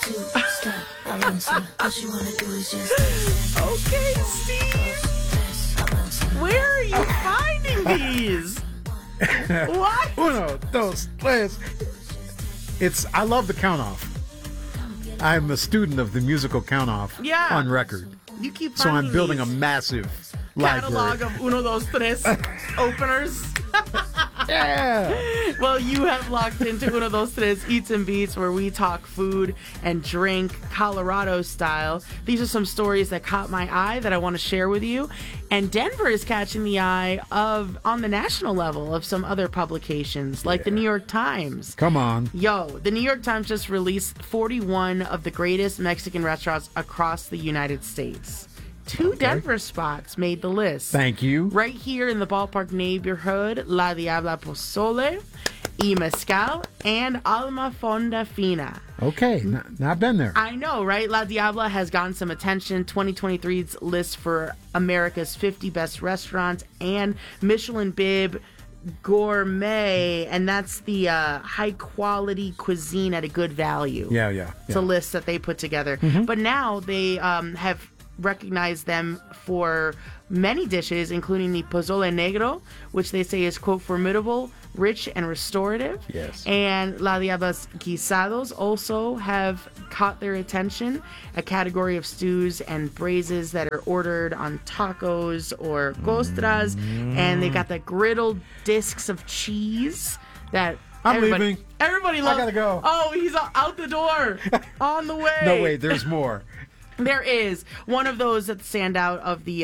Okay, Steve. Where are you finding these? What? Uno, dos, tres. I love the count off. I'm a student of the musical count off on record. You keep So I'm finding building these. a massive Catalog library. of uno, dos, tres openers. Yeah. Well, you have locked into Uno, Dos, Tres Eats and Beats, where we talk food and drink Colorado style. These are some stories that caught my eye that I want to share with you. And Denver is catching the eye on the national level of some other publications, like the New York Times. Come on. Yo, the New York Times just released 41 of the greatest Mexican restaurants across the United States. Two Denver spots made the list. Thank you. Right here in the Ballpark neighborhood, La Diabla Pozole, Y Mezcal, and Alma Fonda Fina. Okay, not been there. I know, right? La Diabla has gotten some attention. 2023's list for America's 50 best restaurants and Michelin Bib Gourmet, and that's the high quality cuisine at a good value. Yeah. It's a list that they put together. But now they have recognized them for many dishes, including the pozole negro, which they say is, quote, formidable, rich, and restorative. Yes. And La Diabla's guisados also have caught their attention, a category of stews and braises that are ordered on tacos or costras. And they got the griddled discs of cheese that leaving. Everybody loves. I gotta go. Oh, he's out the door. On the way. No, wait, there's more. There is one of those that stand out of the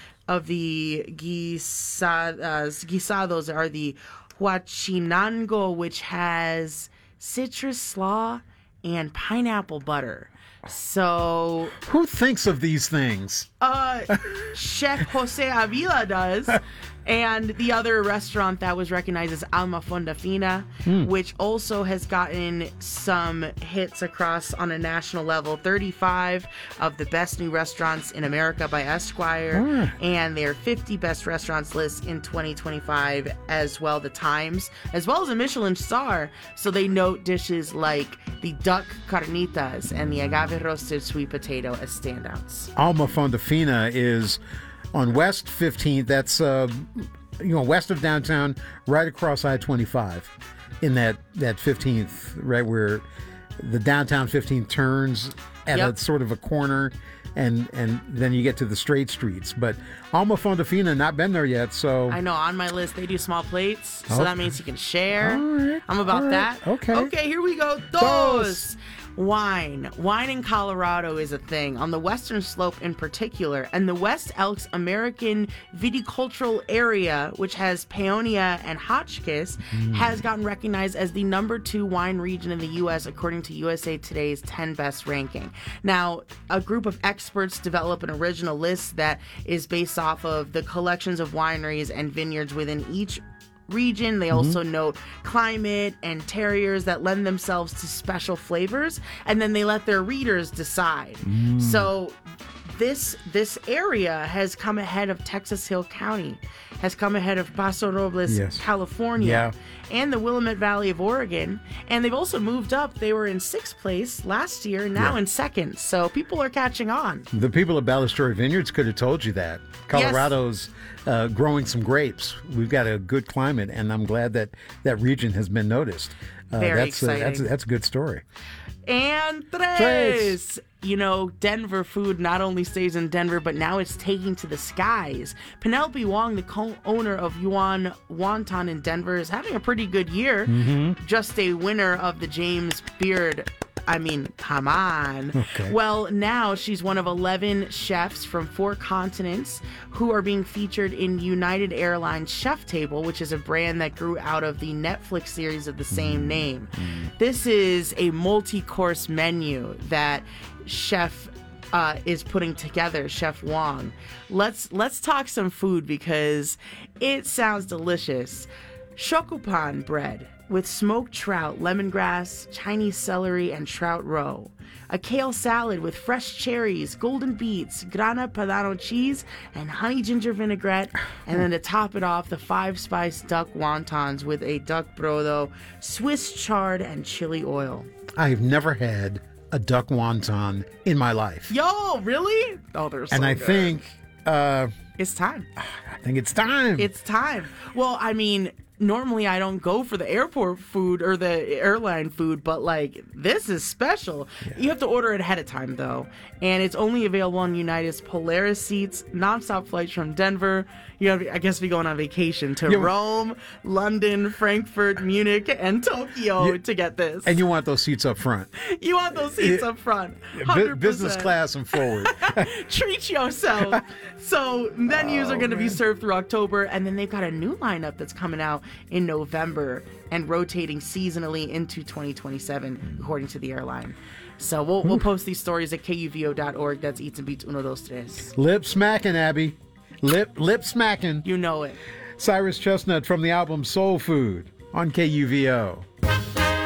guisados are the huachinango, which has citrus slaw and pineapple butter. So Who thinks of these things? Chef Jose Avila does. And the other restaurant that was recognized is Alma Fonda Fina, which also has gotten some hits across on a national level. 35 of the best new restaurants in America by Esquire, and their 50 best restaurants list in 2025 as well, the Times, as well as a Michelin star. So they note dishes like the duck carnitas and the agave roasted sweet potato as standouts. Alma Fonda Fina is on West 15th. That's west of downtown, right across I-25, in that 15th, right where the downtown 15th turns at a sort of a corner, and then you get to the straight streets. But Alma Fonda Fina, not been there yet, so I know, on my list they do small plates, so that means you can share. All right, I'm about that. Okay, here we go. Dos. Wine in Colorado is a thing, on the western slope in particular, and the West Elks American Viticultural Area, which has Paonia and Hotchkiss, has gotten recognized as the number 2 wine region in the U.S. according to USA Today's 10 best ranking. Now, a group of experts develop an original list that is based off of the collections of wineries and vineyards within each region. They also note climate and terriers that lend themselves to special flavors, and then they let their readers decide. So this area has come ahead of Texas Hill County, has come ahead of Paso Robles, California, and the Willamette Valley of Oregon. And they've also moved up. They were in 6th place last year, now in 2nd. So people are catching on. The people at Ballastore Vineyards could have told you that. Colorado's growing some grapes. We've got a good climate, and I'm glad that region has been noticed. Very exciting. That's a good story. And tres. You know, Denver food not only stays in Denver, but now it's taking to the skies. Penelope Wong, the co-owner of Yuan Wonton in Denver, is having a pretty good year. Just a winner of the James Beard. I mean, come on. Okay. Well, now she's one of 11 chefs from 4 continents who are being featured in United Airlines Chef Table, which is a brand that grew out of the Netflix series of the same name. This is a multi-course menu that Chef is putting together, Chef Wong. Let's talk some food because it sounds delicious. Shokupan bread with smoked trout, lemongrass, Chinese celery, and trout roe. A kale salad with fresh cherries, golden beets, grana padano cheese, and honey ginger vinaigrette. And then to top it off, the 5-spice duck wontons with a duck brodo, Swiss chard, and chili oil. I've never had a duck wonton in my life. Yo, really? Oh, they're so And I good. think It's time. it's time. It's time. Well, I mean, normally I don't go for the airport food or the airline food, but like this is special. Yeah. You have to order it ahead of time though, and it's only available on United's Polaris seats, nonstop flights from Denver. You have, I guess, be going on vacation to Rome, London, Frankfurt, Munich, and Tokyo to get this. And you want those seats up front. You want those seats up front. 100%. Business class and forward. Treat yourself. So menus are going to be served through October, and then they've got a new lineup that's coming out in November and rotating seasonally into 2027, according to the airline. So we'll post these stories at kuvo.org. That's Eats and Beats 123. Lip smacking, Abby. Lip smacking. You know it. Cyrus Chestnut from the album Soul Food on KUVO.